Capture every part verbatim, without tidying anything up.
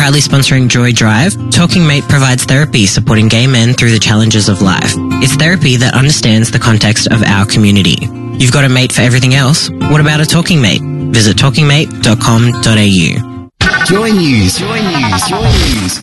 Proudly sponsoring Joy Drive, Talking Mate provides therapy supporting gay men through the challenges of life. It's therapy that understands the context of our community. You've got a mate for everything else. What about a talking mate? Visit talking mate dot com dot a u. Joy News. Joy News. Joy News.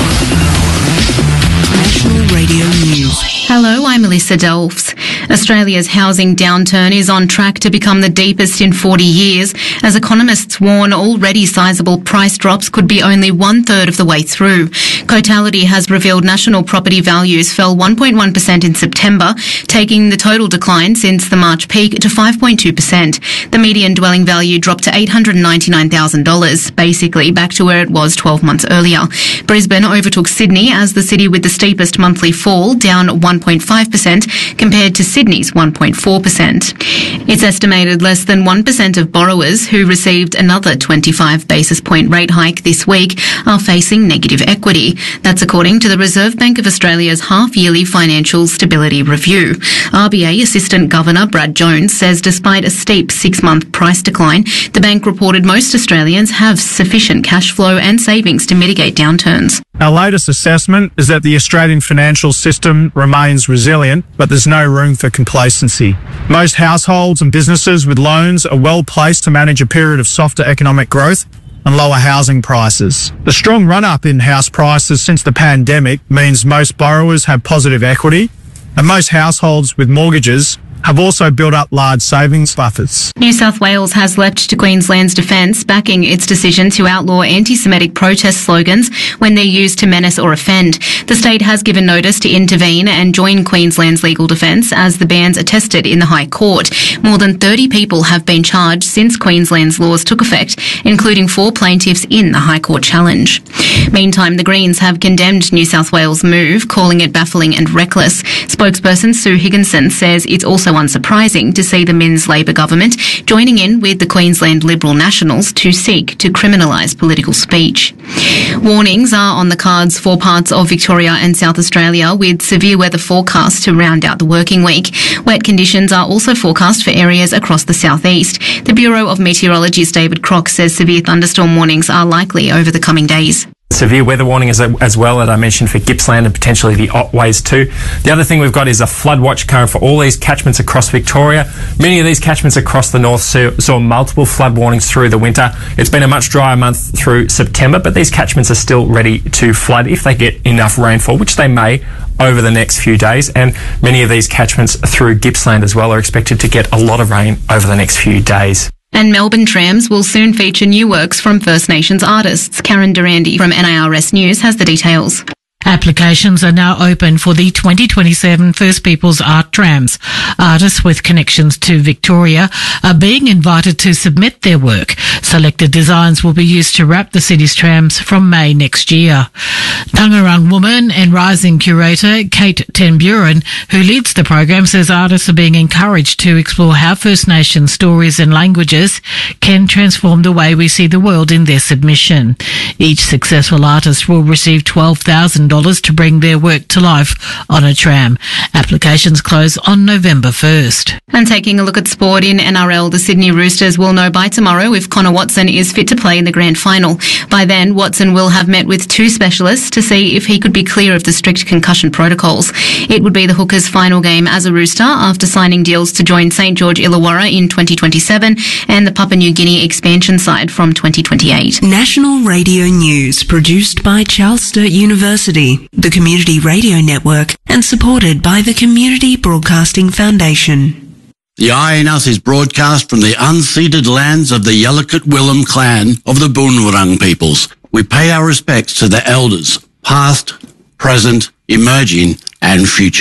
National Radio News. Hello, I'm Melissa Delfs. Australia's housing downturn is on track to become the deepest in forty years, as economists warn already sizable price drops could be only one-third of the way through. Cotality has revealed national property values fell one point one percent in September, taking the total decline since the March peak to five point two percent. The median dwelling value dropped to eight hundred ninety-nine thousand dollars, basically back to where it was twelve months earlier. Brisbane overtook Sydney as the city with the steepest monthly fall, down one point five percent, compared to Sydney's one point four percent. It's estimated less than one percent of borrowers who received another twenty-five basis point rate hike this week are facing negative equity. That's according to the Reserve Bank of Australia's half-yearly financial stability review. R B A Assistant Governor Brad Jones says despite a steep six-month price decline, the bank reported most Australians have sufficient cash flow and savings to mitigate downturns. Our latest assessment is that the Australian financial system remains resilient, but there's no room for complacency. Most households and businesses with loans are well placed to manage a period of softer economic growth and lower housing prices. The strong run-up in house prices since the pandemic means most borrowers have positive equity, and most households with mortgages have also built up large savings buffers. New South Wales has leapt to Queensland's defence, backing its decision to outlaw anti-Semitic protest slogans when they're used to menace or offend. The state has given notice to intervene and join Queensland's legal defence as the bans are tested in the High Court. More than thirty people have been charged since Queensland's laws took effect, including four plaintiffs in the High Court challenge. Meantime, the Greens have condemned New South Wales' move, calling it baffling and reckless. Spokesperson Sue Higginson says it's also unsurprising to see the Minns Labor government joining in with the Queensland Liberal Nationals to seek to criminalise political speech. Warnings are on the cards for parts of Victoria and South Australia, with severe weather forecast to round out the working week. Wet conditions are also forecast for areas across the southeast. The Bureau of Meteorology's David Crock says severe thunderstorm warnings are likely over the coming days. Severe weather warning as, as well that I mentioned for Gippsland and potentially the Otways too. The other thing we've got is a flood watch current for all these catchments across Victoria. Many of these catchments across the north saw, saw multiple flood warnings through the winter. It's been a much drier month through September, but these catchments are still ready to flood if they get enough rainfall, which they may over the next few days. And many of these catchments through Gippsland as well are expected to get a lot of rain over the next few days. And Melbourne trams will soon feature new works from First Nations artists. Karen Durandi from N I R S News has the details. Applications are now open for the twenty twenty-seven First Peoples Art Trams. Artists with connections to Victoria are being invited to submit their work. Selected designs will be used to wrap the city's trams from May next year. Tangarang woman and rising curator Kate Ten Buren, who leads the program, says artists are being encouraged to explore how First Nation stories and languages can transform the way we see the world in their submission. Each successful artist will receive twelve thousand dollars to bring their work to life on a tram. Applications close on November first. And taking a look at sport in N R L, the Sydney Roosters will know by tomorrow if Connor Watson is fit to play in the grand final. By then, Watson will have met with two specialists to see if he could be clear of the strict concussion protocols. It would be the Hookers' final game as a Rooster after signing deals to join St George Illawarra in twenty twenty-seven and the Papua New Guinea expansion side from twenty twenty-eight. National Radio News, produced by Charles Sturt University, the Community Radio Network, and supported by the Community Broadcasting Foundation. The I N Us is broadcast from the unceded lands of the Yalukit Willem clan of the Boonwurrung peoples. We pay our respects to the elders, past, present, emerging, and future.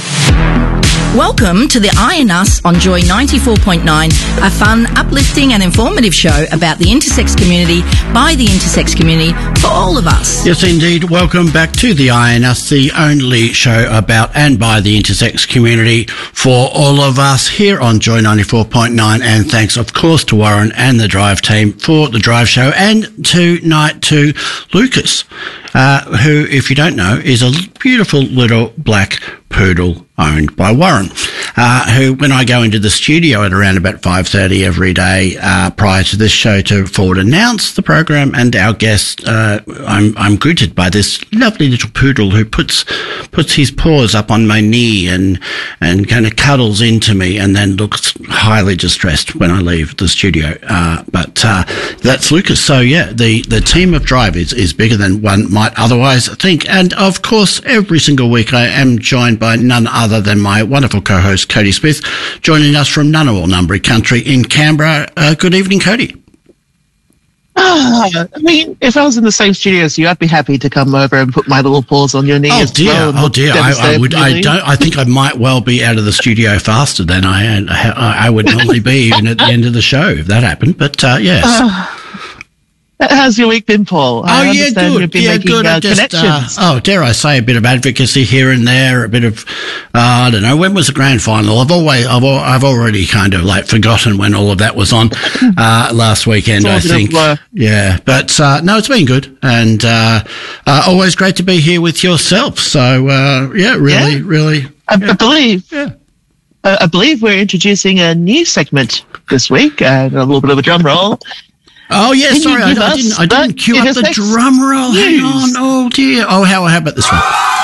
Welcome to the I N Us on Joy ninety-four point nine, a fun, uplifting and informative show about the intersex community by the intersex community for all of us. Yes, indeed. Welcome back to the I N Us, the only show about and by the intersex community for all of us here on Joy ninety-four point nine. And thanks, of course, to Warren and the Drive team for the Drive show, and tonight to Lucas, uh, who, if you don't know, is a beautiful little black poodle owned by Warren, uh, who, when I go into the studio at around about five thirty every day uh, prior to this show to forward announce the program and our guest, uh, I'm I'm greeted by this lovely little poodle who puts puts his paws up on my knee and and kind of cuddles into me and then looks highly distressed when I leave the studio. Uh, but uh, that's Lucas. So yeah, the the team of Drive is is bigger than one might otherwise think. And of course, every single week I am joined by none other other than my wonderful co-host Cody Smith, joining us from Ngunnawal Ngambri country in Canberra. Uh, good evening, Cody. Ah, I mean, if I was in the same studio as you, I'd be happy to come over and put my little paws on your knee. Oh as dear, well oh dear. I, I would. I don't. I think I might well be out of the studio faster than I I, I would normally be, even at the end of the show, if that happened. But uh, yes. Uh, How's your week been, Paul? I oh, yeah, good. You've been yeah, making, good. Uh, just, connections. Uh, oh, dare I say, a bit of advocacy here and there, a bit of, uh, I don't know, when was the grand final? I've always, I've, al- I've already kind of like forgotten when all of that was on, uh, last weekend, I think. Yeah, but, uh, no, it's been good. And, uh, uh, always great to be here with yourself. So, uh, yeah, really, yeah. really. I, yeah. I believe. Yeah. Uh, I believe we're introducing a new segment this week, uh, a little bit of a drum roll. Oh, yeah, Can sorry, I, I didn't I didn't cue up the drum roll. News. Hang on, oh dear. Oh, how, how about this one?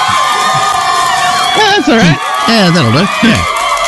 Yeah, that's all right. Yeah, that'll do, yeah.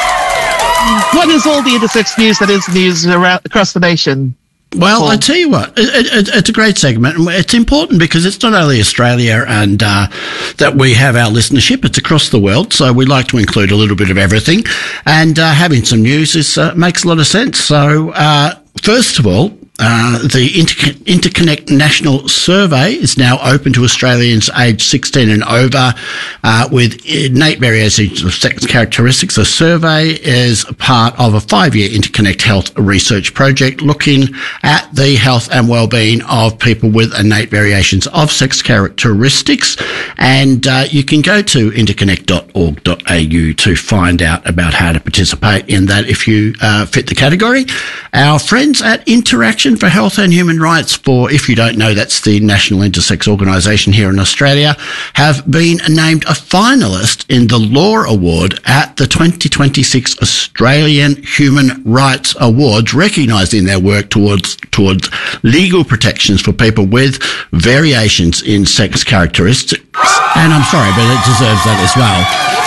What is all the intersex news that is news around across the nation? Well, Paul? I tell you what, it, it, it's a great segment. It's important because it's not only Australia and uh, that we have our listenership, it's across the world. So we like to include a little bit of everything. And uh, having some news is uh, makes a lot of sense. So, uh, first of all, Uh, the Inter- Interconnect National Survey is now open to Australians aged sixteen and over uh, with innate variations of sex characteristics. The survey is part of a five-year Interconnect Health research project looking at the health and well-being of people with innate variations of sex characteristics. And uh, you can go to interconnect dot org dot a u to find out about how to participate in that if you uh, fit the category. Our friends at Interaction for Health and Human Rights, for if you don't know, that's the national intersex organisation here in Australia, have been named a finalist in the Law Award at the twenty twenty-six Australian Human Rights Awards, recognising their work towards towards legal protections for people with variations in sex characteristics. And I'm sorry, but it deserves that as well.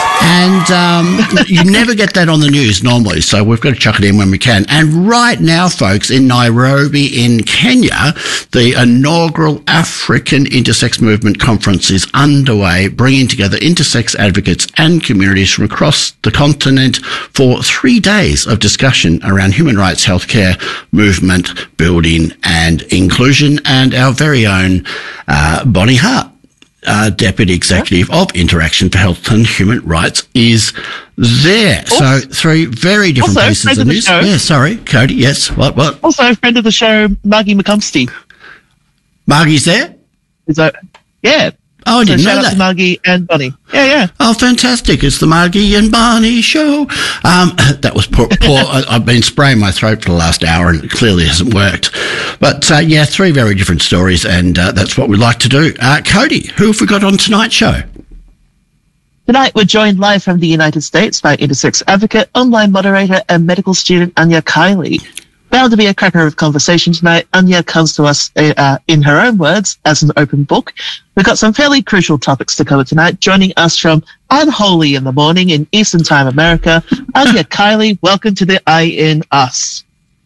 And um, you never get that on the news normally, so we've got to chuck it in when we can. And right now, folks, in Nairobi in Kenya, the inaugural African Intersex Movement Conference is underway, bringing together intersex advocates and communities from across the continent for three days of discussion around human rights, healthcare, movement, building and inclusion. And our very own uh, Bonnie Hart, Uh, Deputy Executive of Interaction for Health and Human Rights, is there. Also, so three very different also, pieces of of news. Show, yeah, sorry, Cody. Yes, what, what? Also, a friend of the show, Margie McCumsty. Margie's there? Is that, yeah. Oh, I didn't so know shout that. out to Margie and Bonnie. Yeah, yeah. Oh, fantastic. It's the Margie and Bonnie show. Um, that was poor. poor. I, I've been spraying my throat for the last hour and it clearly hasn't worked. But, uh, yeah, three very different stories and uh, that's what we like to do. Uh, Cody, who have we got on tonight's show? Tonight we're joined live from the United States by intersex advocate, online moderator and medical student Anya Kiley. Bound to be a cracker of conversation tonight, Anya comes to us, uh, in her own words, as an open book. We've got some fairly crucial topics to cover tonight. Joining us from Unholy in the Morning in Eastern Time America, Anya Kiley, welcome to the I in Us.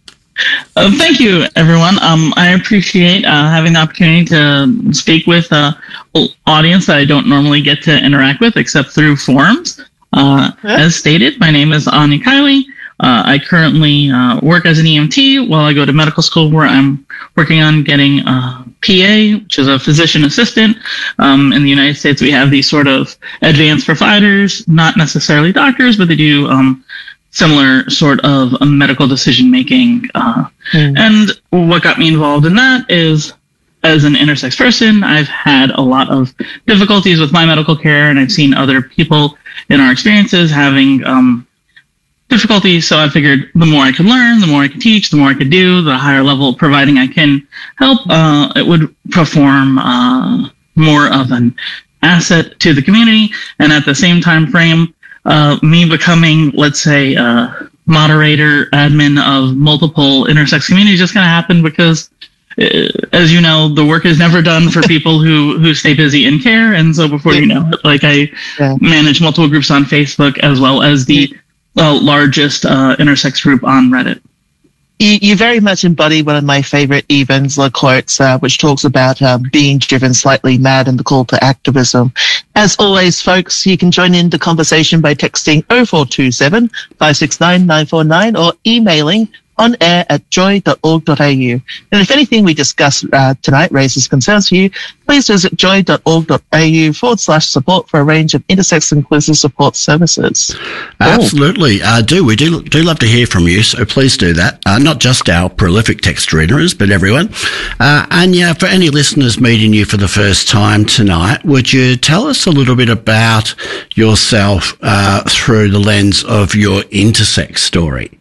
Uh, thank you, everyone. Um, I appreciate uh, having the opportunity to speak with an uh, audience that I don't normally get to interact with except through forums. Uh, yeah. As stated, my name is Anya Kiley. Uh, I currently uh, work as an E M T while I go to medical school, where I'm working on getting a P A, which is a physician assistant. Um, in the United States, we have these sort of advanced providers, not necessarily doctors, but they do um, similar sort of medical decision making. Uh, mm. And what got me involved in that is, as an intersex person, I've had a lot of difficulties with my medical care, and I've seen other people in our experiences having um, difficulties. So I figured the more I could learn, the more I could teach, the more I could do, the higher level providing I can help, uh, it would perform uh, more of an asset to the community. And at the same time frame, uh, me becoming, let's say, uh, moderator, admin of multiple intersex communities just kind of happened because, uh, as you know, the work is never done for people who, who stay busy in care. And so before you know it, like I yeah. manage multiple groups on Facebook as well as the uh, largest uh, intersex group on Reddit. You, you very much embody one of my favorite Eve Ensler quotes, uh, which talks about um, being driven slightly mad and the call to activism. As always, folks, you can join in the conversation by texting oh four two seven, five six nine, nine four nine or emailing on air at joy dot org dot a u. And if anything we discuss uh, tonight raises concerns for you, please visit joy dot org dot a u forward slash support for a range of intersex inclusive support services. Absolutely. Uh, do we do do love to hear from you, so please do that. Uh, not just our prolific text readers, but everyone. Uh, and yeah, for any listeners meeting you for the first time tonight, would you tell us a little bit about yourself uh, through the lens of your intersex story?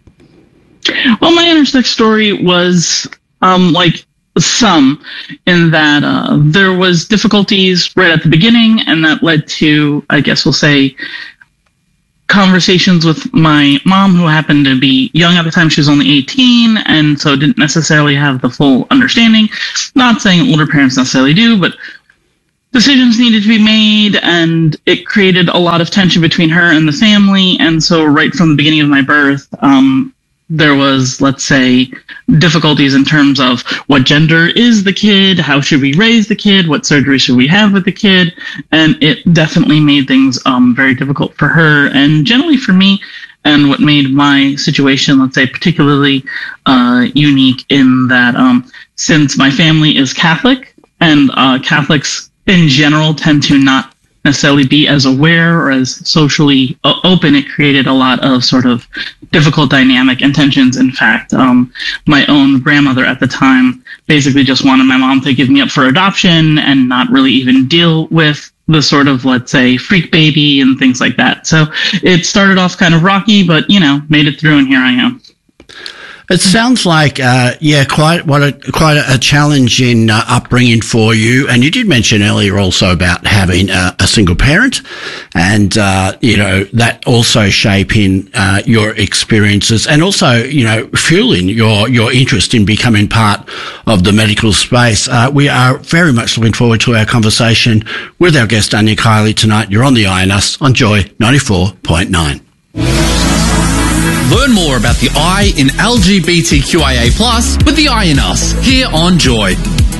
Well, my intersex story was um, like some, in that uh, there was difficulties right at the beginning, and that led to, I guess we'll say, conversations with my mom, who happened to be young at the time. She was only eighteen, and so didn't necessarily have the full understanding. Not saying older parents necessarily do, but decisions needed to be made, and it created a lot of tension between her and the family. And so right from the beginning of my birth, um, there was, let's say, difficulties in terms of what gender is the kid, how should we raise the kid, what surgery should we have with the kid, and it definitely made things um, very difficult for her and generally for me. And what made my situation, let's say, particularly uh, unique in that um, since my family is Catholic, and uh, Catholics in general tend to not necessarily be as aware or as socially open, it created a lot of sort of difficult dynamic and tensions. In fact, um, my own grandmother at the time basically just wanted my mom to give me up for adoption and not really even deal with the sort of, let's say, freak baby and things like that. So it started off kind of rocky, but, you know, made it through, and here I am. It sounds like, uh, yeah, quite what a quite a, a challenging uh, upbringing for you. And you did mention earlier also about having a, a single parent, and uh, you know that also shaping uh, your experiences, and also you know fueling your your interest in becoming part of the medical space. Uh, we are very much looking forward to our conversation with our guest Anya Kiley tonight. You're on the I N U S on Joy ninety-four point nine. Learn more about the I in L G B T Q I A plus with the I in Us here on Joy.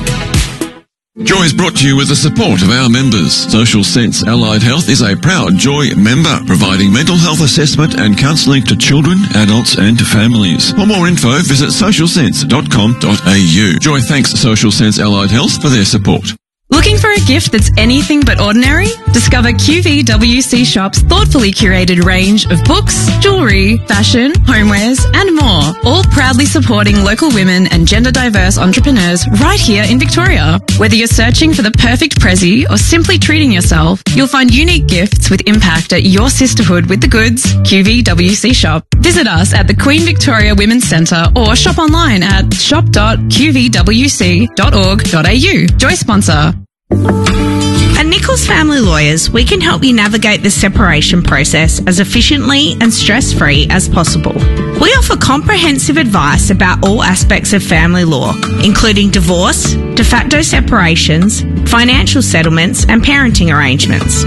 Joy is brought to you with the support of our members. Social Sense Allied Health is a proud Joy member, providing mental health assessment and counselling to children, adults and to families. For more info, visit social sense dot com dot a u. Joy thanks Social Sense Allied Health for their support. Looking for a gift that's anything but ordinary? Discover Q V W C Shop's thoughtfully curated range of books, jewellery, fashion, homewares and more, all proudly supporting local women and gender diverse entrepreneurs right here in Victoria. Whether you're searching for the perfect prezi or simply treating yourself, you'll find unique gifts with impact at your sisterhood with the goods, Q V W C Shop. Visit us at the Queen Victoria Women's Centre or shop online at shop dot q v w c dot org dot a u. Joy sponsor. At Nichols Family Lawyers, we can help you navigate the separation process as efficiently and stress-free as possible. We offer comprehensive advice about all aspects of family law, including divorce, de facto separations, financial settlements, and parenting arrangements.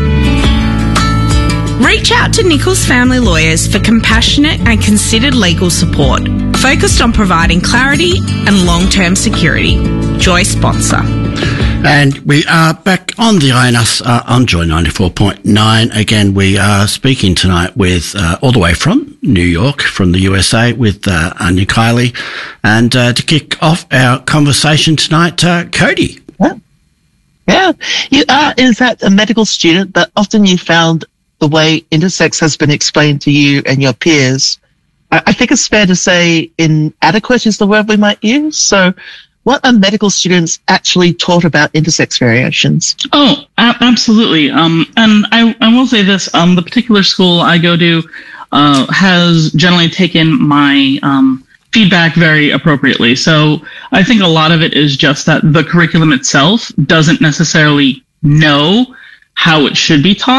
Reach out to Nichols Family Lawyers for compassionate and considered legal support, focused on providing clarity and long-term security. Joy sponsor. And we are back on the I N U S uh, on Joy ninety-four point nine. Again, we are speaking tonight with, uh, all the way from New York, from the U S A, with uh, Anya Kiley. And uh, to kick off our conversation tonight, uh, Cody. Yeah. yeah, you are in fact a medical student, but often you found the way intersex has been explained to you and your peers, I, I think it's fair to say inadequate is the word we might use. So what are medical students actually taught about intersex variations? Oh, a- absolutely. Um, and I, I will say this, um, the particular school I go to uh, has generally taken my um, feedback very appropriately. So I think a lot of it is just that the curriculum itself doesn't necessarily know how it should be taught.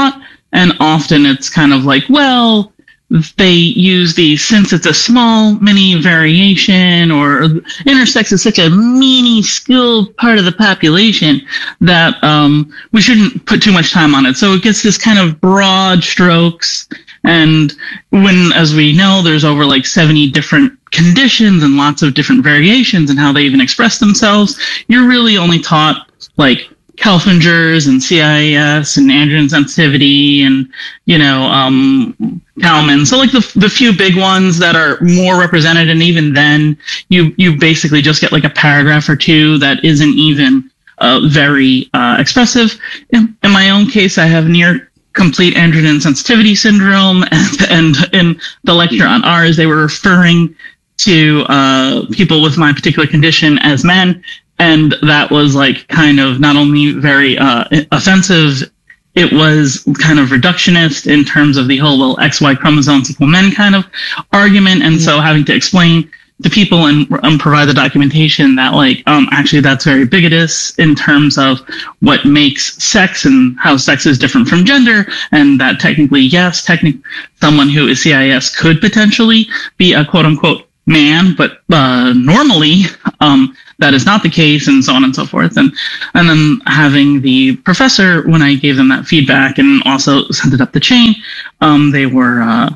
And often it's kind of like, well, they use the, since it's a small mini variation, or intersex is such a minuscule part of the population that um, we shouldn't put too much time on it. So it gets this kind of broad strokes. And when, as we know, there's over like seventy different conditions and lots of different variations and how they even express themselves, you're really only taught like Kelfinger's and C I S and androgen sensitivity and, you know, um, Kalman. So like the the few big ones that are more represented, and even then you, you basically just get like a paragraph or two that isn't even uh, very uh, expressive. In, in my own case, I have near complete androgen sensitivity syndrome, and, and in the lecture on ours, they were referring to uh, people with my particular condition as men. And that was like kind of not only very uh, offensive, it was kind of reductionist in terms of the whole, well, X Y chromosomes equal men kind of argument. And so having to explain to people and um, provide the documentation that like, um, actually that's very bigotous in terms of what makes sex and how sex is different from gender. And that technically, yes, technically someone who is C I S could potentially be a quote unquote man, but uh, normally um, that is not the case, and so on and so forth. And and then having the professor, when I gave them that feedback and also sent it up the chain, um, they were uh,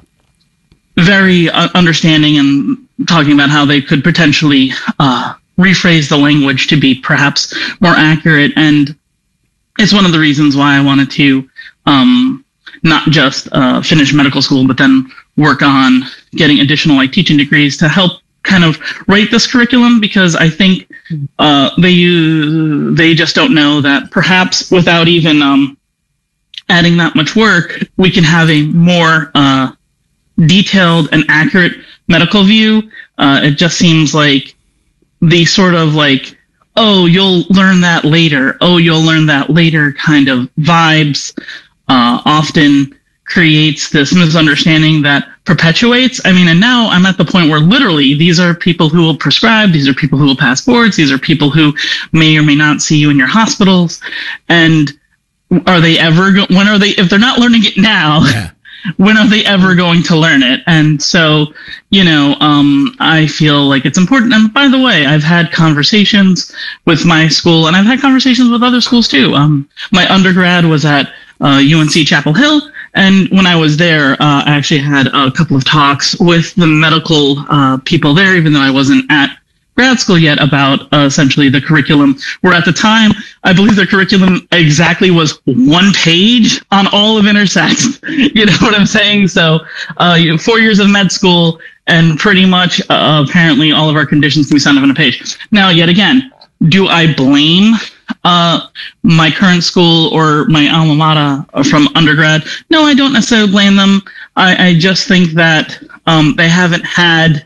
very uh, understanding and talking about how they could potentially uh, rephrase the language to be perhaps more accurate. And it's one of the reasons why I wanted to um, not just uh, finish medical school, but then work on getting additional like teaching degrees to help kind of write this curriculum, because I think uh, they use, they just don't know that perhaps without even um, adding that much work, we can have a more uh, detailed and accurate medical view. Uh, it just seems like the sort of like, oh, you'll learn that later. Oh, you'll learn that later kind of vibes uh, often creates this misunderstanding that perpetuates. I mean, and now I'm at the point where literally these are people who will prescribe, these are people who will pass boards, these are people who may or may not see you in your hospitals. And are they ever, go- when are they, if they're not learning it now, yeah. when are they ever going to learn it? And so, you know, um, I feel like it's important. And by the way, I've had conversations with my school, and I've had conversations with other schools too. Um, my undergrad was at uh, U N C Chapel Hill. And when I was there, uh, I actually had a couple of talks with the medical uh, people there, even though I wasn't at grad school yet, about uh, essentially the curriculum, where at the time, I believe the curriculum exactly was one page on all of intersex. You know what I'm saying? So uh, you know, four years of med school, and pretty much uh, apparently all of our conditions can be signed up on a page. Now, yet again, do I blame uh, my current school or my alma mater from undergrad? No, I don't necessarily blame them. I, I just think that um, they haven't had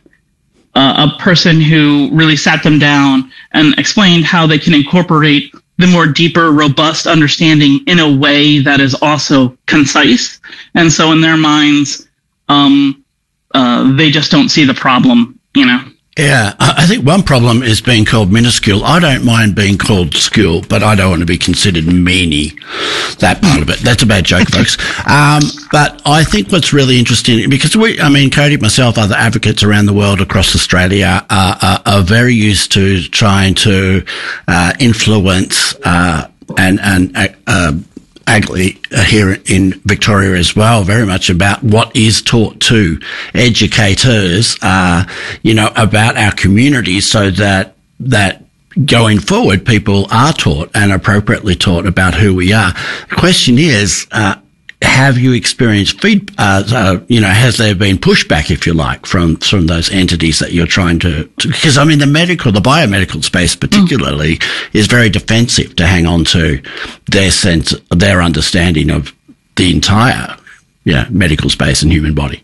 uh, a person who really sat them down and explained how they can incorporate the more deeper, robust understanding in a way that is also concise. And so in their minds, um, uh, they just don't see the problem, you know? Yeah, I think one problem is being called minuscule. I don't mind being called school, but I don't want to be considered meanie. That part of it. That's a bad joke, folks. Um, but I think what's really interesting, because we, I mean, Cody, myself, other advocates around the world across Australia are, are, are very used to trying to uh, influence uh, and, and uh, Actually, uh, here in Victoria as well, very much about what is taught to educators, uh, you know, about our community, so that, that going forward, people are taught and appropriately taught about who we are. The question is, uh, have you experienced feed, uh, uh, you know, has there been pushback, if you like, from, from those entities that you're trying to, because I mean, the medical, the biomedical space particularly mm. is very defensive to hang on to their sense, their understanding of the entire, yeah, medical space and human body.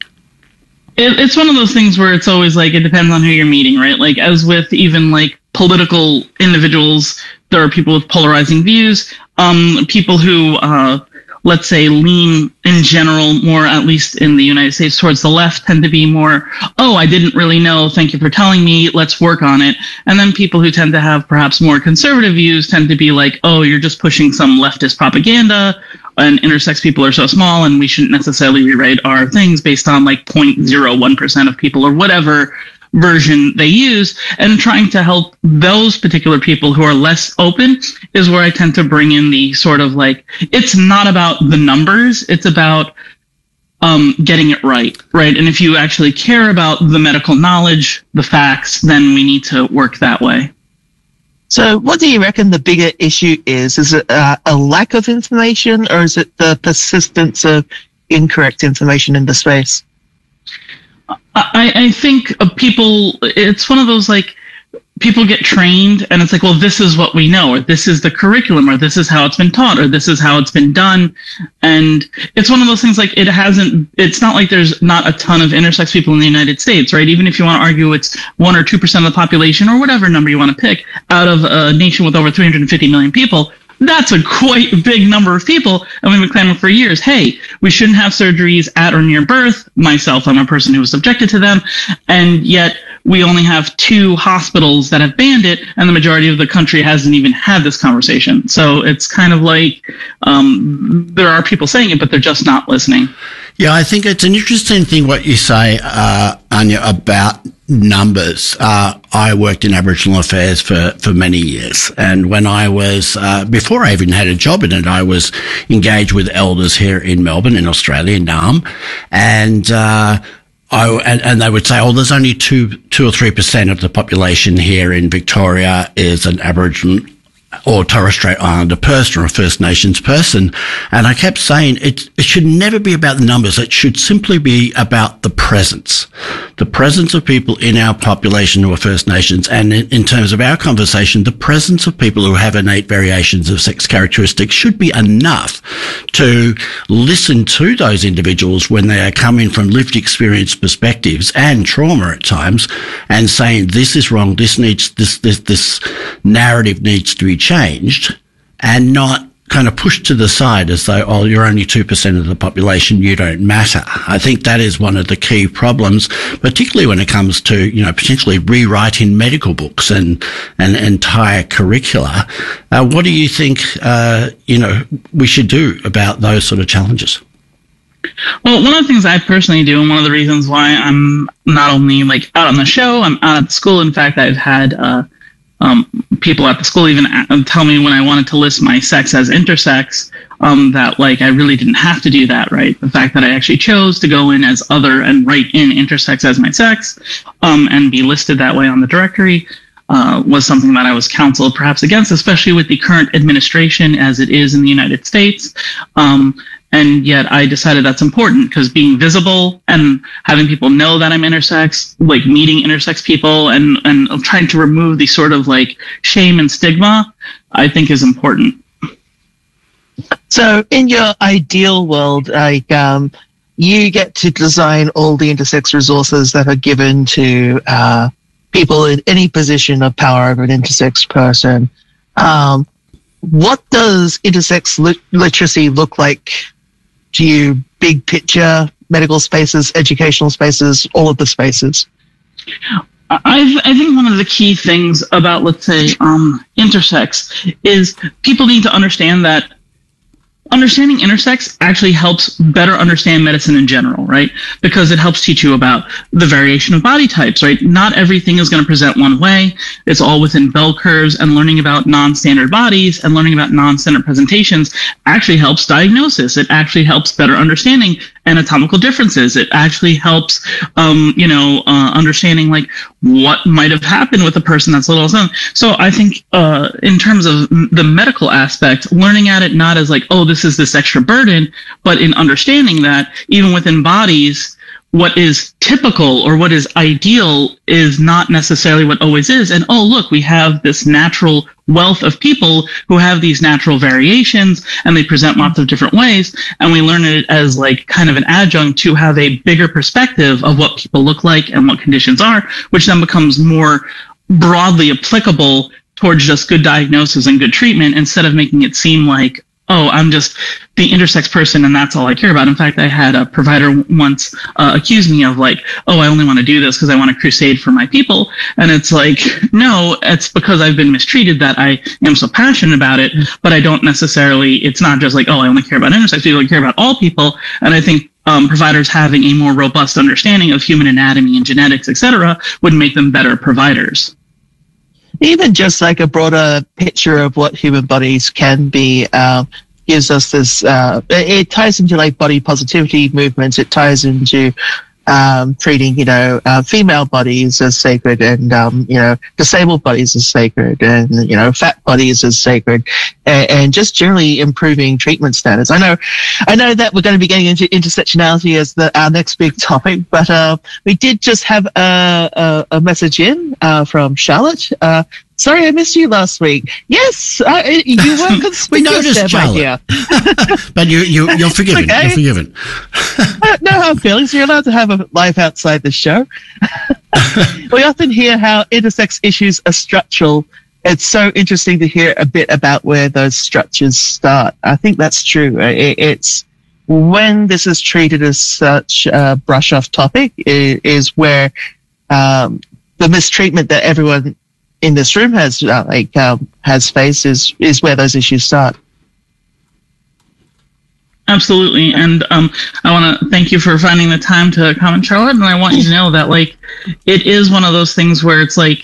It, it's one of those things where it's always like, it depends on who you're meeting, right? Like, as with even like political individuals, there are people with polarizing views, um, people who, uh, let's say, lean in general more, at least in the United States, towards the left, tend to be more, oh, I didn't really know, thank you for telling me, let's work on it. And then people who tend to have perhaps more conservative views tend to be like, oh, you're just pushing some leftist propaganda, and intersex people are so small and we shouldn't necessarily rewrite our things based on like zero point zero one percent of people or whatever version they use, and trying to help those particular people who are less open is where I tend to bring in the sort of like, it's not about the numbers, it's about um, getting it right, right? And if you actually care about the medical knowledge, the facts, then we need to work that way. So what do you reckon the bigger issue is? Is it uh, a lack of information, or is it the persistence of incorrect information in the space? I, I think people, it's one of those like, people get trained and it's like, well, this is what we know, or this is the curriculum, or this is how it's been taught, or this is how it's been done. And it's one of those things like it hasn't, it's not like there's not a ton of intersex people in the United States, right? Even if you want to argue it's one or two percent of the population or whatever number you want to pick out of a nation with over three hundred fifty million people, that's a quite big number of people, and we've been claiming for years, hey, we shouldn't have surgeries at or near birth. Myself, I'm a person who was subjected to them, and yet we only have two hospitals that have banned it, and the majority of the country hasn't even had this conversation. So it's kind of like um, there are people saying it, but they're just not listening. Yeah, I think it's an interesting thing what you say, uh, Anya, about numbers. Uh, I worked in Aboriginal affairs for, for many years. And when I was, uh, before I even had a job in it, I was engaged with elders here in Melbourne, in Australia, in Naarm. And, uh, I, and, and they would say, oh, there's only two, two or three percent of the population here in Victoria is an Aboriginal or Torres Strait Islander person or a First Nations person. And I kept saying it, it should never be about the numbers. It should simply be about the presence, the presence of people in our population who are First Nations. And in, in terms of our conversation, the presence of people who have innate variations of sex characteristics should be enough to listen to those individuals when they are coming from lived experience perspectives and trauma at times and saying, this is wrong. This needs, this, this, this narrative needs to be changed, and not kind of pushed to the side as though, oh, you're only two percent of the population, you don't matter. I think that is one of the key problems, particularly when it comes to, you know, potentially rewriting medical books and, and entire curricula. Uh, what do you think, uh, you know, we should do about those sort of challenges? Well, one of the things I personally do, and one of the reasons why I'm not only like out on the show, I'm out at the school. In fact, I've had, uh, Um, people at the school even tell me when I wanted to list my sex as intersex, um, that like I really didn't have to do that, right? The fact that I actually chose to go in as other and write in intersex as my sex, um, and be listed that way on the directory, uh, was something that I was counseled perhaps against, especially with the current administration as it is in the United States. Um, And yet I decided that's important because being visible and having people know that I'm intersex, like meeting intersex people and, and trying to remove the sort of like shame and stigma, I think is important. So in your ideal world, like, um, you get to design all the intersex resources that are given to, uh, people in any position of power over an intersex person. Um, what does intersex lit- literacy look like to you? Big picture, medical spaces, educational spaces, all of the spaces? I, I think one of the key things about, let's say, um, intersex is people need to understand that understanding intersex actually helps better understand medicine in general, right? Because it helps teach you about the variation of body types, right? Not everything is going to present one way. It's all within bell curves, and learning about non-standard bodies and learning about non-standard presentations actually helps diagnosis. It actually helps better understanding anatomical differences. It actually helps, um, you know, uh, understanding like what might have happened with a person that's little. So I think, uh, in terms of the medical aspect, learning at it not as like, oh, this is this extra burden, but in understanding that even within bodies, what is typical or what is ideal is not necessarily what always is. And oh, look, we have this natural wealth of people who have these natural variations and they present lots of different ways. And we learn it as like kind of an adjunct to have a bigger perspective of what people look like and what conditions are, which then becomes more broadly applicable towards just good diagnosis and good treatment instead of making it seem like, oh, I'm just the intersex person and that's all I care about. In fact, I had a provider once uh, accuse me of like, oh, I only want to do this because I want to crusade for my people. And it's like, no, it's because I've been mistreated that I am so passionate about it, but I don't necessarily, it's not just like, oh, I only care about intersex people, I care about all people. And I think um, providers having a more robust understanding of human anatomy and genetics, et cetera, would make them better providers. Even just like a broader picture of what human bodies can be uh, gives us this, uh, it, it ties into like body positivity movements. It ties into um, treating, you know, uh, female bodies as sacred and, um, you know, disabled bodies as sacred and, you know, fat bodies as sacred and, and just generally improving treatment standards. I know, I know that we're going to be getting into intersectionality as the, our next big topic, but, uh, we did just have a, a, a message in, uh, from Charlotte. Uh, Sorry, I missed you last week. Yes, uh, you were conspicuous. We noticed, Charlotte. But you, you, you're forgiven. Okay. You're forgiven. uh, no hard feelings. You're allowed to have a life outside the show. We often hear how intersex issues are structural. It's so interesting to hear a bit about where those structures start. I think that's true. It, it's when this is treated as such a brush-off topic is, is where um, the mistreatment that everyone in this room has uh, like um, has faced is is where those issues start. Absolutely, and um, I want to thank you for finding the time to comment, Charlotte. And I want you to know that like it is one of those things where it's like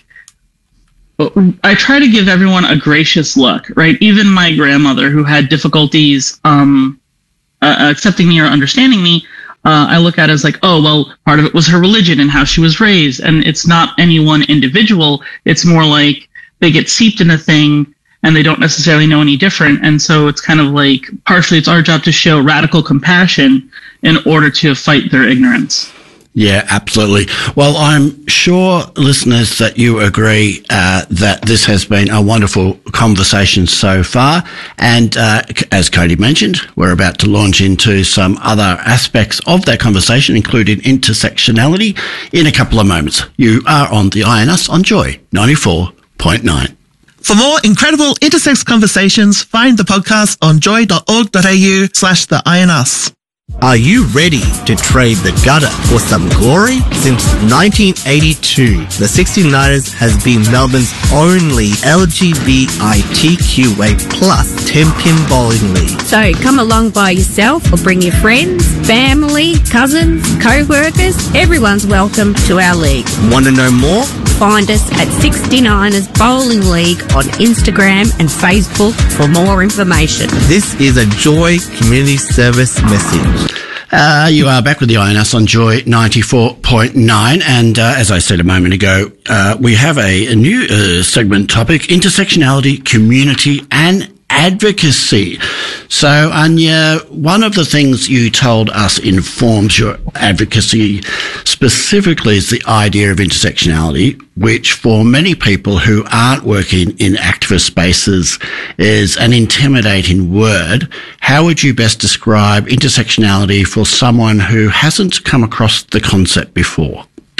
I try to give everyone a gracious look, right? Even my grandmother, who had difficulties um, uh, accepting me or understanding me. Uh, I look at it as like, oh, well, part of it was her religion and how she was raised. And it's not any one individual. It's more like they get seeped in a thing and they don't necessarily know any different. And so it's kind of like partially it's our job to show radical compassion in order to fight their ignorance. Yeah, absolutely. Well, I'm sure, listeners, that you agree uh, that this has been a wonderful conversation so far. And uh, as Cody mentioned, we're about to launch into some other aspects of that conversation, including intersectionality, in a couple of moments. You are on the I N S on Joy ninety-four point nine. For more incredible intersex conversations, find the podcast on joy.org.au slash the INUS. Are you ready to trade the gutter for some glory? Since nineteen eighty-two, the sixty-niners has been Melbourne's only L G B T Q A plus ten-pin bowling league. So come along by yourself or bring your friends, family, cousins, co-workers. Everyone's welcome to our league. Want to know more? Find us at sixty-niners Bowling League on Instagram and Facebook for more information. This is a Joy Community Service message. Uh, you are back with the I N S on Joy ninety-four point nine, and uh, as I said a moment ago, uh, we have a, a new uh, segment topic, intersectionality, community and advocacy. So, Anya, one of the things you told us informs your advocacy specifically is the idea of intersectionality, which for many people who aren't working in activist spaces is an intimidating word. How would you best describe intersectionality for someone who hasn't come across the concept before?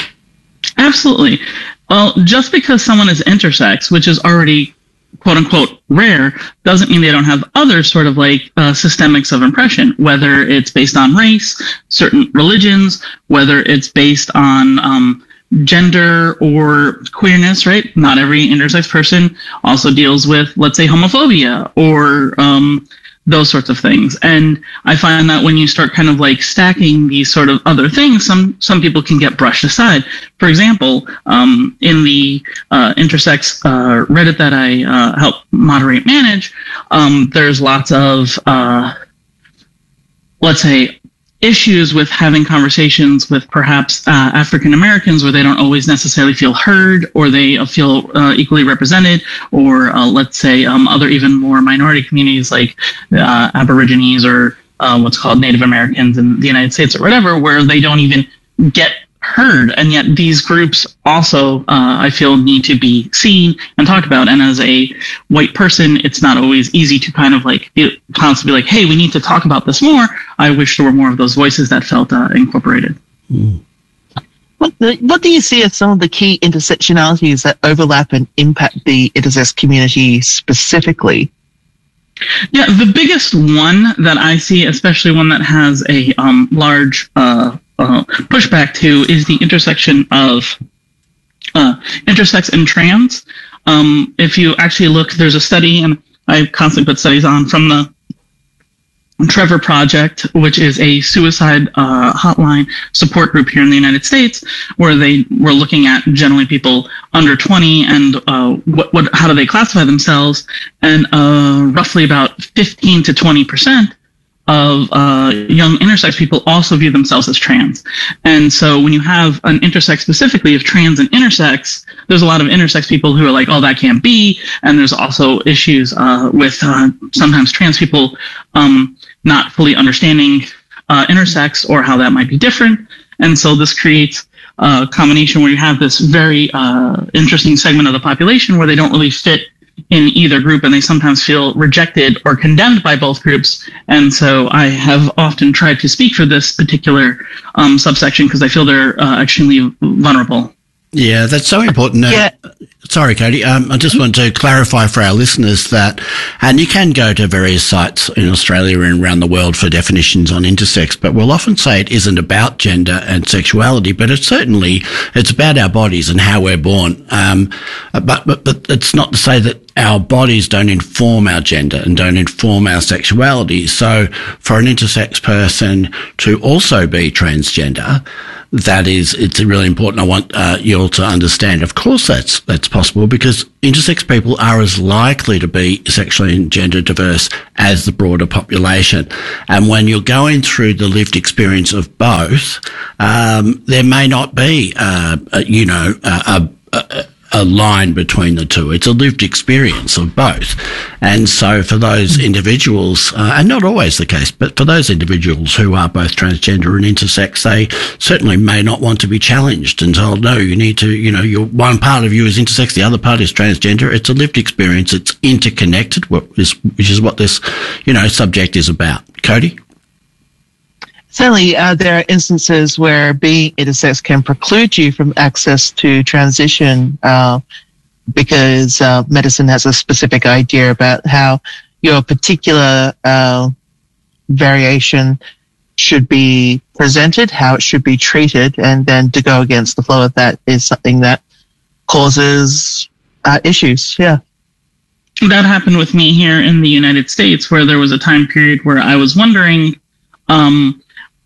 Absolutely. Well, just because someone is intersex, which is already quote unquote rare, doesn't mean they don't have other sort of like uh, systemics of oppression, whether it's based on race, certain religions, whether it's based on um, gender or queerness, right? Not every intersex person also deals with, let's say, homophobia or um, those sorts of things. And I find that when you start kind of like stacking these sort of other things, some some people can get brushed aside. For example, um, in the uh, intersex uh, Reddit that I uh, help moderate manage, um, there's lots of, uh, let's say, issues with having conversations with perhaps uh, African Americans where they don't always necessarily feel heard or they feel uh, equally represented, or uh, let's say um, other even more minority communities like uh, Aborigines or uh, what's called Native Americans in the United States or whatever, where they don't even get heard. And yet these groups also, uh, I feel, need to be seen and talked about. And as a white person, it's not always easy to kind of like be, constantly be like, hey, we need to talk about this more. I wish there were more of those voices that felt uh, incorporated. Mm. What, the, what do you see as some of the key intersectionalities that overlap and impact the intersex community specifically? Yeah, the biggest one that I see, especially one that has a um, large uh, uh, pushback to, is the intersection of uh, intersex and trans. Um, if you actually look, there's a study, and I constantly put studies on, from the Trevor Project, which is a suicide uh, hotline support group here in the United States, where they were looking at generally people under twenty and uh, what, what, how do they classify themselves, and uh, roughly about fifteen to twenty percent of uh, young intersex people also view themselves as trans. And so when you have an intersex specifically of trans and intersex, there's a lot of intersex people who are like, oh, that can't be. And there's also issues uh, with uh, sometimes trans people um, not fully understanding uh, intersex or how that might be different. And so this creates a combination where you have this very uh, interesting segment of the population where they don't really fit in either group, and they sometimes feel rejected or condemned by both groups. And so I have often tried to speak for this particular um, subsection because I feel they're uh, extremely vulnerable. Yeah, that's so important. Yeah. Uh, sorry, Cody. Um, I just want to clarify for our listeners that, and you can go to various sites in Australia and around the world for definitions on intersex, but we'll often say it isn't about gender and sexuality, but it's certainly, it's about our bodies and how we're born. Um, but, but, but it's not to say that our bodies don't inform our gender and don't inform our sexuality. So for an intersex person to also be transgender, that is, it's really important. I want uh, you all to understand, of course, that's that's possible, because intersex people are as likely to be sexually and gender diverse as the broader population. And when you're going through the lived experience of both, um, there may not be, uh, a, you know, a, a, a a line between the two. It's a lived experience of both. And so for those individuals, uh, and not always the case, but for those individuals who are both transgender and intersex, they certainly may not want to be challenged and told, no, you need to, you know, your one part of you is intersex, the other part is transgender. It's a lived experience. It's interconnected, which is, which is what this, you know, subject is about. Cody? Certainly, uh, there are instances where being intersex can preclude you from access to transition uh, because uh, medicine has a specific idea about how your particular uh, variation should be presented, how it should be treated, and then to go against the flow of that is something that causes uh, issues. Yeah. That happened with me here in the United States, where there was a time period where I was wondering, um,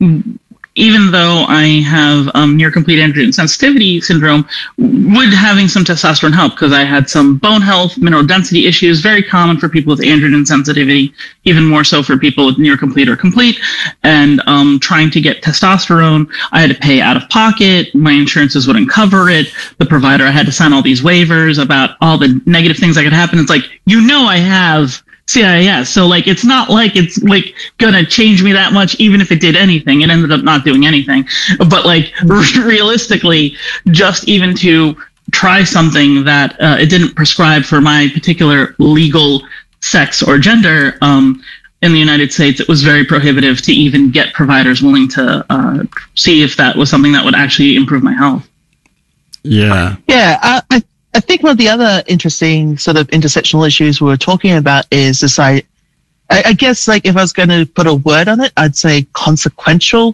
even though I have um, near complete androgen sensitivity syndrome, would having some testosterone help? Because I had some bone health, mineral density issues, very common for people with androgen sensitivity, even more so for people with near complete or complete. And um, trying to get testosterone, I had to pay out of pocket. My insurances wouldn't cover it. The provider, I had to sign all these waivers about all the negative things that could happen. It's like, you know, I have C I S. So like, it's not like it's like gonna change me that much, even if it did anything. It ended up not doing anything. But like realistically, just even to try something that uh, it didn't prescribe for my particular legal sex or gender, um, in the United States, it was very prohibitive to even get providers willing to uh, see if that was something that would actually improve my health. Yeah. Yeah. I, I I think one of the other interesting sort of intersectional issues we were talking about is this, I, I guess, like, if I was going to put a word on it, I'd say consequential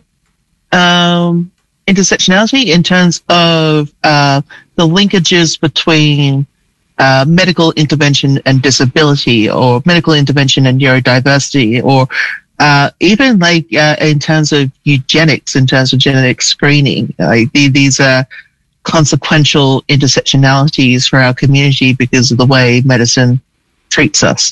um, intersectionality in terms of uh, the linkages between uh, medical intervention and disability, or medical intervention and neurodiversity, or uh, even like uh, in terms of eugenics, in terms of genetic screening. Like, these are consequential intersectionalities for our community because of the way medicine treats us.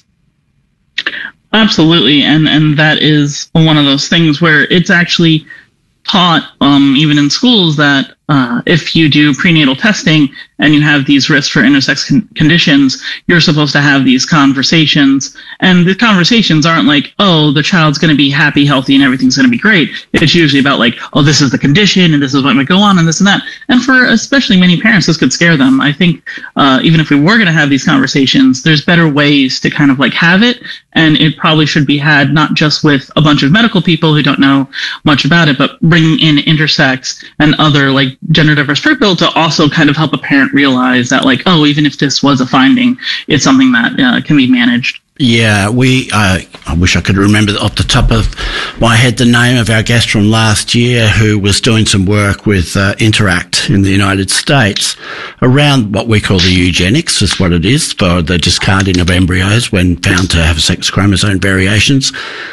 Absolutely. And, and that is one of those things where it's actually taught, um, even in schools, that uh, if you do prenatal testing and you have these risks for intersex con- conditions, you're supposed to have these conversations. And the conversations aren't like, oh, the child's going to be happy, healthy, and everything's going to be great. It's usually about like, oh, this is the condition, and this is what might go on, and this and that. And for especially many parents, this could scare them. I think uh, even if we were going to have these conversations, there's better ways to kind of like have it. And it probably should be had not just with a bunch of medical people who don't know much about it, but bringing in intersex and other like gender diverse people to also kind of help a parent realize that like, oh, even if this was a finding, it's something that uh, can be managed. Yeah, we. Uh, I wish I could remember off the top of my head the name of our guest from last year who was doing some work with uh, Interact in the United States around what we call the eugenics, is what it is, for the discarding of embryos when found to have sex chromosome variations.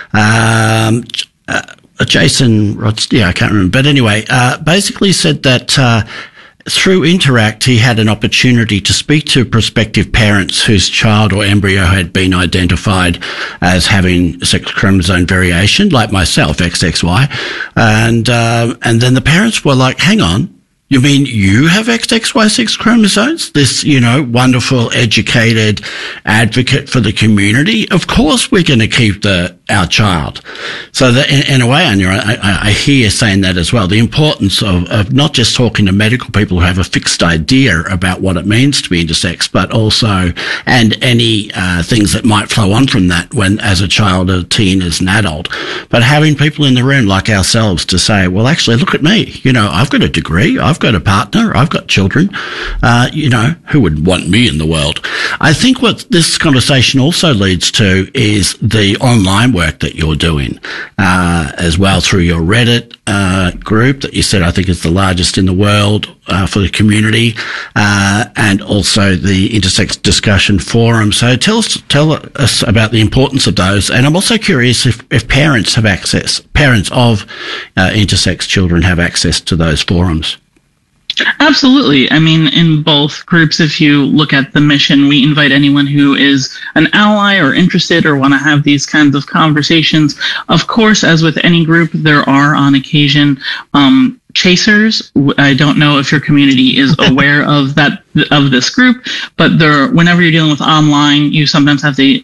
Um, uh, Jason, Rods, yeah, I can't remember, but anyway, uh, basically said that. Uh, Through Interact, he had an opportunity to speak to prospective parents whose child or embryo had been identified as having sex chromosome variation, like myself, X X Y. And, uh, and then the parents were like, hang on, you mean you have X X Y sex chromosomes? This, you know, wonderful, educated advocate for the community? Of course we're going to keep the our child. So that in, in a way, Anya, I, I hear you saying that as well. The importance of, of not just talking to medical people who have a fixed idea about what it means to be intersex, but also, and any uh, things that might flow on from that when, as a child, a teen, as an adult. But having people in the room like ourselves to say, well, actually, look at me. You know, I've got a degree. I've got a partner. I've got children. Uh, you know, who would want me in the world? I think what this conversation also leads to is the online work that you're doing uh, as well through your Reddit uh, group that you said I think is the largest in the world uh, for the community, uh, and also the Intersex Discussion Forum. So tell us, tell us about the importance of those. And I'm also curious if, if parents have access, parents of uh, intersex children have access to those forums. Absolutely. I mean, in both groups, if you look at the mission, we invite anyone who is an ally or interested or want to have these kinds of conversations. Of course, as with any group, there are on occasion um, chasers. I don't know if your community is aware of that, of this group, but there, whenever you're dealing with online, you sometimes have to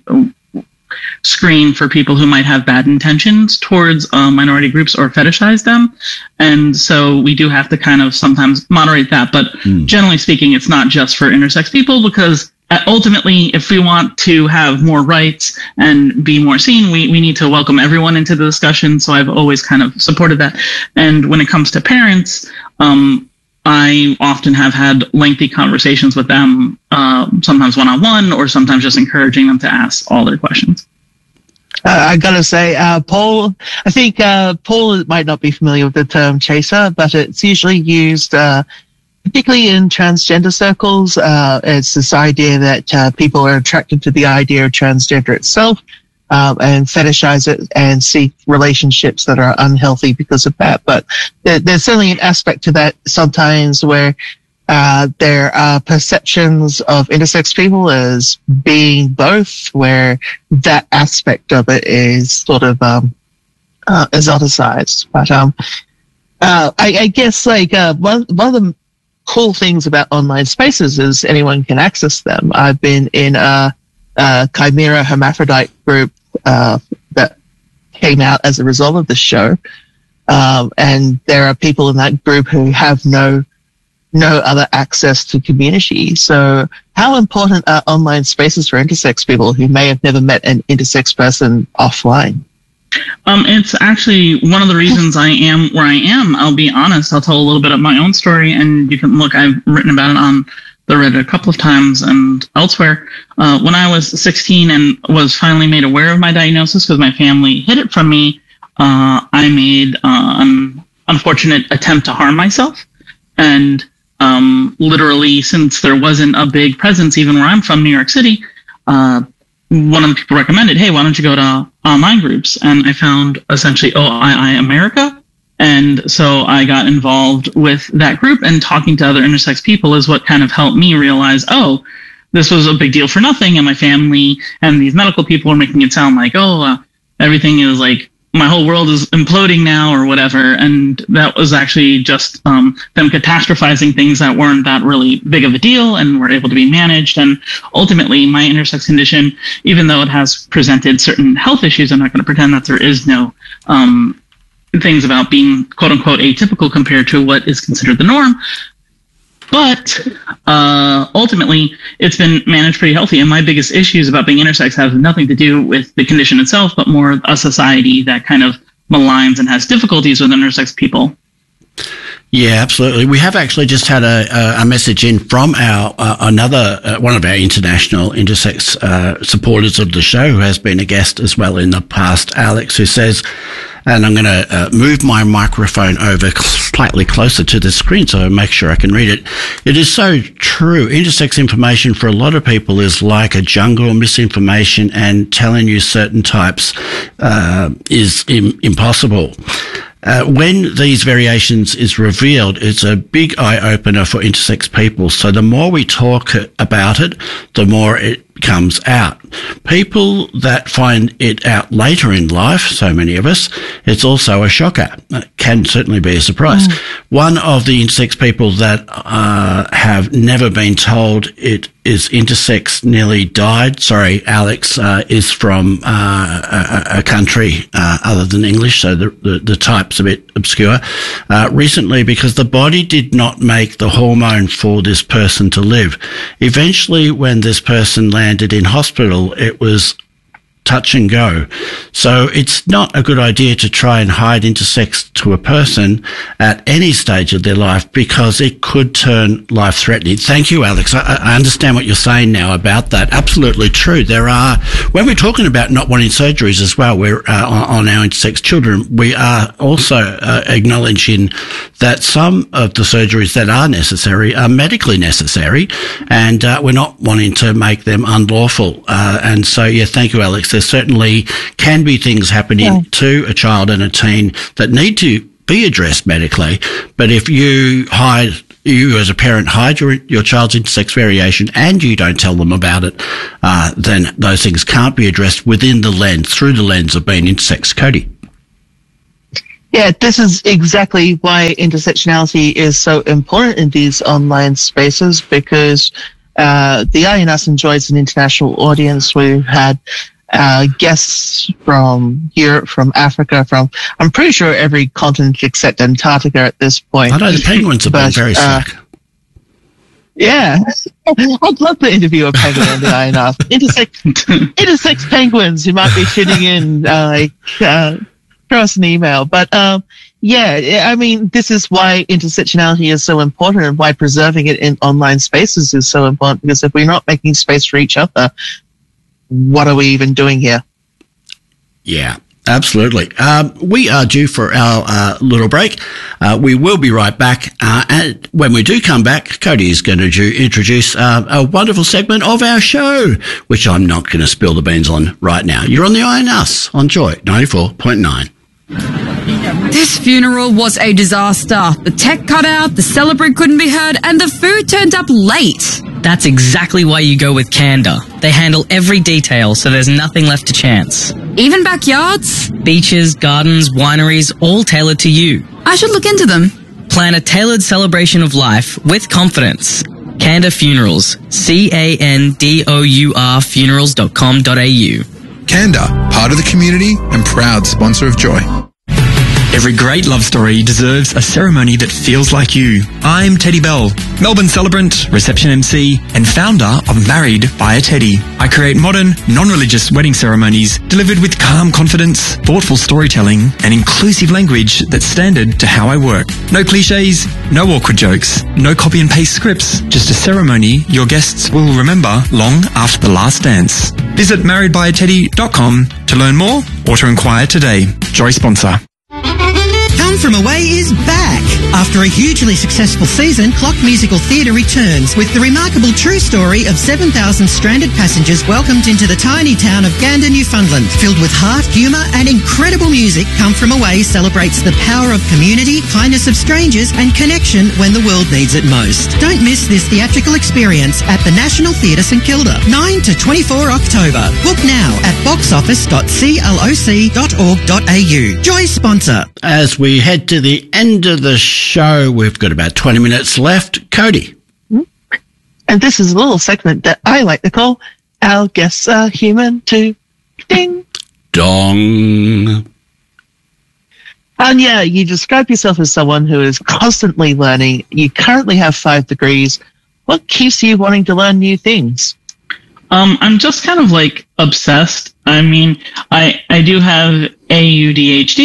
screen for people who might have bad intentions towards uh, minority groups or fetishize them. And so we do have to kind of sometimes moderate that. But mm. generally speaking, it's not just for intersex people, because ultimately, if we want to have more rights and be more seen, we, we need to welcome everyone into the discussion. So I've always kind of supported that. And when it comes to parents, um, I often have had lengthy conversations with them, uh, sometimes one-on-one or sometimes just encouraging them to ask all their questions. Uh, I gotta say, uh, Paul, I think, uh, Paul might not be familiar with the term chaser, but it's usually used, uh, particularly in transgender circles. Uh, it's this idea that, uh, people are attracted to the idea of transgender itself, um, and fetishize it and seek relationships that are unhealthy because of that. But there, there's certainly an aspect to that sometimes where, Uh, there are perceptions of intersex people as being both, where that aspect of it is sort of, um, uh, exoticized. But, um, uh, I, I guess, like, uh, one, one of the cool things about online spaces is anyone can access them. I've been in a, a Chimera Hermaphrodite group, uh, that came out as a result of this show. Um, and there are people in that group who have no no other access to community. So how important are online spaces for intersex people who may have never met an intersex person offline? Um, it's actually one of the reasons I am where I am. I'll be honest. I'll tell a little bit of my own story, and you can look, I've written about it on the Reddit a couple of times and elsewhere. Uh, when I was sixteen and was finally made aware of my diagnosis because my family hid it from me, uh, I made uh, an unfortunate attempt to harm myself. And Um, literally, since there wasn't a big presence, even where I'm from, New York City, uh, one of the people recommended, hey, why don't you go to online groups? And I found essentially O I I America. And so I got involved with that group, and talking to other intersex people is what kind of helped me realize, oh, this was a big deal for nothing. And my family and these medical people are making it sound like, oh, uh, everything is like, my whole world is imploding now or whatever. And that was actually just um, them catastrophizing things that weren't that really big of a deal and were able to be managed. And ultimately, my intersex condition, even though it has presented certain health issues, I'm not going to pretend that there is no um, things about being quote unquote atypical compared to what is considered the norm. But uh, ultimately, it's been managed pretty healthy. And my biggest issues about being intersex have nothing to do with the condition itself, but more a society that kind of maligns and has difficulties with intersex people. Yeah, absolutely. We have actually just had a, a, a message in from our uh, another uh, one of our international intersex uh, supporters of the show, who has been a guest as well in the past, Alex, who says, and I'm going to uh, move my microphone over slightly closer to the screen so I make sure I can read it. It is so true. Intersex information for a lot of people is like a jungle of misinformation, and telling you certain types uh, is im- impossible. Uh, when these variations is revealed, it's a big eye-opener for intersex people. So the more we talk about it, the more it comes out. People that find it out later in life, so many of us, it's also a shocker. It can certainly be a surprise. Mm. One of the intersex people that uh, have never been told it is intersex nearly died. Sorry, Alex uh, is from uh, a, a country uh, other than English, so the, the, the type's a bit obscure. Uh, recently, because the body did not make the hormone for this person to live. Eventually, when this person landed in hospital, it was touch and go. So it's not a good idea to try and hide intersex to a person at any stage of their life, because it could turn life-threatening. Thank you, Alex. I, I understand what you're saying now about that. Absolutely true. There are, when we're talking about not wanting surgeries as well, we're uh, on, on our intersex children, we are also uh, acknowledging that some of the surgeries that are necessary are medically necessary, and uh, we're not wanting to make them unlawful. Uh, and so, yeah, thank you, Alex. There certainly can be things happening yeah. to a child and a teen that need to be addressed medically. But if you hide, you as a parent hide your your child's intersex variation and you don't tell them about it, uh, then those things can't be addressed within the lens, through the lens of being intersex. Cody. Yeah, this is exactly why intersectionality is so important in these online spaces, because uh, the I N S enjoys an international audience. We've had Uh, guests from Europe, from Africa, from, I'm pretty sure every continent except Antarctica at this point. I know the penguins have been very uh, slack. Yeah. I'd love to interview a penguin on the I N S. Intersex, intersex penguins who might be tuning in, uh, uh, throw us an email. But, um, yeah, I mean, this is why intersectionality is so important, and why preserving it in online spaces is so important, because if we're not making space for each other, what are we even doing here? Yeah, absolutely. Um, we are due for our uh, little break. Uh, we will be right back. Uh, and when we do come back, Cody is going to do, introduce uh, a wonderful segment of our show, which I'm not going to spill the beans on right now. You're on the I N S on Joy ninety-four point nine. This funeral was a disaster. The tech cut out, the celebrant couldn't be heard, and the food turned up late. That's exactly why you go with Canada. They handle every detail, so there's nothing left to chance. Even backyards? Beaches, gardens, wineries, all tailored to you. I should look into them. Plan a tailored celebration of life with confidence. Candour Funerals. C A N D O U R funerals dot com dot a u. Candour, part of the community and proud sponsor of Joy. Every great love story deserves a ceremony that feels like you. I'm Teddy Bell, Melbourne celebrant, reception M C, and founder of Married by a Teddy. I create modern, non-religious wedding ceremonies delivered with calm confidence, thoughtful storytelling, and inclusive language that's standard to how I work. No cliches, no awkward jokes, no copy and paste scripts, just a ceremony your guests will remember long after the last dance. Visit married by a teddy dot com to learn more or to inquire today. Joy sponsor. Come From Away is back. After a hugely successful season, Clock Musical Theatre returns with the remarkable true story of seven thousand stranded passengers welcomed into the tiny town of Gander, Newfoundland. Filled with heart, humour and incredible music, Come From Away celebrates the power of community, kindness of strangers and connection when the world needs it most. Don't miss this theatrical experience at the National Theatre St Kilda, nine to twenty-four October. Book now at box office dot cloc dot org dot a u. Joy sponsor. As we head to the end of the show, we've got about twenty minutes left. Cody. And this is a little segment that I like to call Our Guests Are Human Too. Ding. Dong. And yeah, you describe yourself as someone who is constantly learning. You currently have five degrees. What keeps you wanting to learn new things? Um, I'm just kind of like obsessed. I mean, I, I do have A U D H D,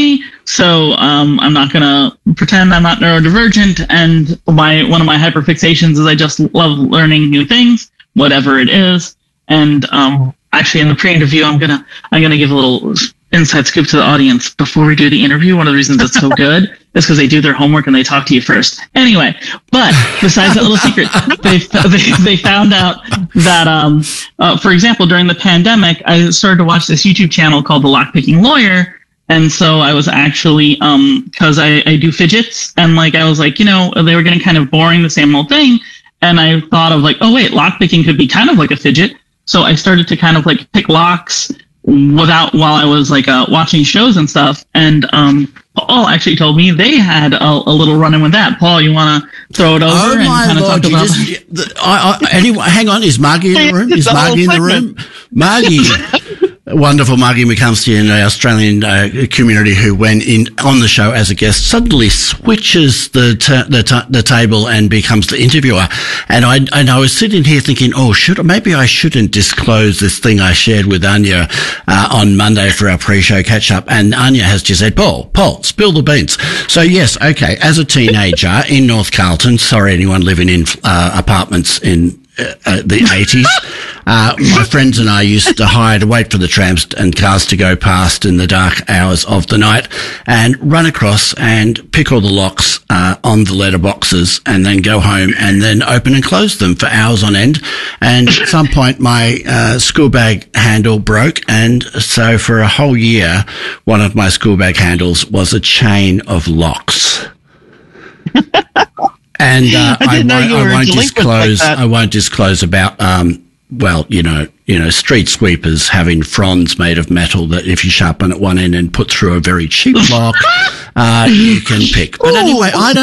So um, I'm not going to pretend I'm not neurodivergent. And my one of my hyperfixations is I just love learning new things, whatever it is. And um, actually, in the pre-interview, I'm gonna I'm gonna give a little inside scoop to the audience before we do the interview. One of the reasons it's so good is because they do their homework and they talk to you first. Anyway, but besides that little secret, they they, they found out that, um, uh, for example, during the pandemic, I started to watch this YouTube channel called The Lockpicking Lawyer. And so I was actually, um, cause I, I do fidgets, and like, I was like, you know, they were getting kind of boring, the same old thing. And I thought of like, oh wait, lockpicking could be kind of like a fidget. So I started to kind of like pick locks without, while I was like, uh, watching shows and stuff. And, um, Paul actually told me they had a, a little run-in with that. Paul, you want to throw it over oh and kind of talk about just, the, I, I, anyway, hang on, is Margie in the room? Is Margie in the room? Margie. Wonderful Margie McCumsty in the Australian uh, community who went in on the show as a guest suddenly switches the ta- the, ta- the table and becomes the interviewer. And I and I was sitting here thinking, oh, should maybe I shouldn't disclose this thing I shared with Anya uh, on Monday for our pre-show catch-up. And Anya has just said, Paul, Paul, spill the beans. So yes, okay, as a teenager in North Carlton, sorry anyone living in uh, apartments in Uh, uh, the eighties. Uh, my friends and I used to hire to wait for the trams and cars to go past in the dark hours of the night and run across and pick all the locks uh, on the letterboxes and then go home and then open and close them for hours on end. And at some point my uh, school bag handle broke, and so for a whole year one of my school bag handles was a chain of locks. And uh, I, I, won't, I won't disclose. Like I won't disclose about. Um, well, you know, you know, street sweepers having fronds made of metal that if you sharpen at one end and put through a very cheap lock, uh, you can pick. But anyway, I don't.